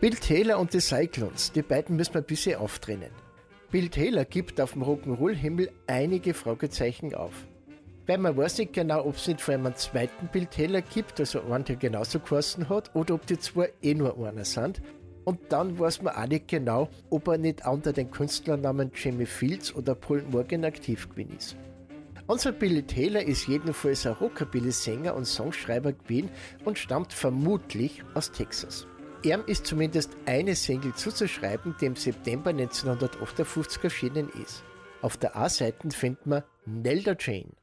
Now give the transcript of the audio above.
Bill Taylor und die Cyclones, die beiden müssen wir ein bisschen auftrennen. Bill Taylor gibt auf dem Rock'n'Roll-Himmel einige Fragezeichen auf. Weil man weiß nicht genau, ob es nicht vor allem einen zweiten Bill Taylor gibt, also einen, der genauso geheißen hat, oder ob die zwei nur einer sind. Und dann weiß man auch nicht genau, ob er nicht unter den Künstlernamen Jimmy Fields oder Paul Morgan aktiv gewesen ist. Unser Billy Taylor ist jedenfalls ein Rockabilly-Sänger und Songschreiber gewesen und stammt vermutlich aus Texas. Ihm ist zumindest eine Single zuzuschreiben, die im September 1958 erschienen ist. Auf der A-Seite findet man Nelda Jane.